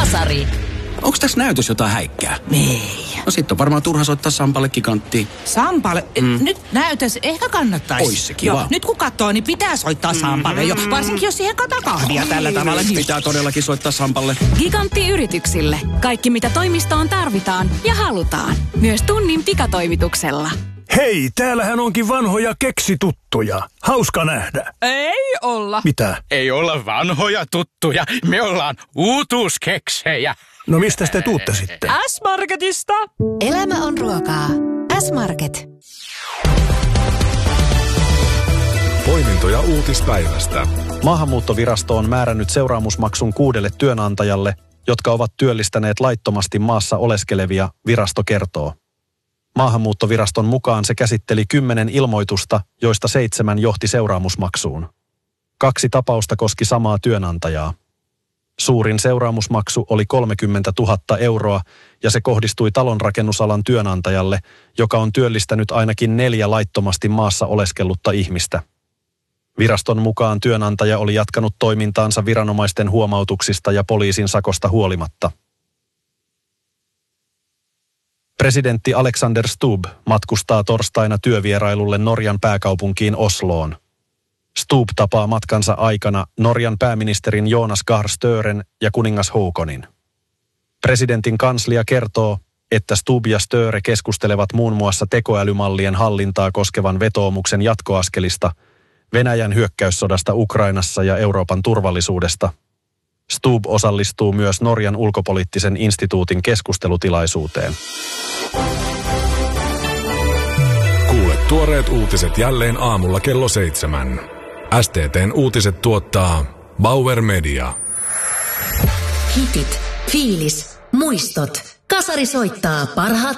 Kasari. Onks tässä näytös jotain häikkää? Ei. No sit on varmaan turha soittaa Sampalle Giganttiin. Sampalle? Nyt näytös ehkä kannattaisi. Ois se kiva. Joo, nyt kun katsoo, niin pitää soittaa Sampalle jo. Varsinkin jos siihen kataa kahvia tällä tavalla. Niin... Pitää todellakin soittaa Sampalle. Gigantti yrityksille. Kaikki mitä toimistoon tarvitaan ja halutaan. Myös tunnin pikatoimituksella. Hei, täällähän onkin vanhoja keksituttuja. Hauska nähdä. Ei olla. Mitä? Ei olla vanhoja tuttuja. Me ollaan uutuuskeksejä. No mistä te tuutte sitten? S-Marketista. Elämä on ruokaa. S-Market. Poimintoja uutispäivästä. Maahanmuuttovirasto on määrännyt seuraamusmaksun 6 työnantajalle, jotka ovat työllistäneet laittomasti maassa oleskelevia, virasto kertoo. Maahanmuuttoviraston mukaan se käsitteli 10 ilmoitusta, joista 7 johti seuraamusmaksuun. 2 tapausta koski samaa työnantajaa. Suurin seuraamusmaksu oli 30 000 euroa ja se kohdistui talonrakennusalan työnantajalle, joka on työllistänyt ainakin 4 laittomasti maassa oleskellutta ihmistä. Viraston mukaan työnantaja oli jatkanut toimintaansa viranomaisten huomautuksista ja poliisin sakosta huolimatta. Presidentti Alexander Stubb matkustaa torstaina työvierailulle Norjan pääkaupunkiin Osloon. Stubb tapaa matkansa aikana Norjan pääministerin Jonas Gahr Støren ja kuningas Haakonin. Presidentin kanslia kertoo, että Stubb ja Støre keskustelevat muun muassa tekoälymallien hallintaa koskevan vetoomuksen jatkoaskelista, Venäjän hyökkäyssodasta Ukrainassa ja Euroopan turvallisuudesta. Stubb osallistuu myös Norjan ulkopoliittisen instituutin keskustelutilaisuuteen. Kuule tuoreet uutiset jälleen aamulla kello 7. STT:n uutiset tuottaa Bauer Media. Hitit, fiilis, muistot. Kasari soittaa parhaat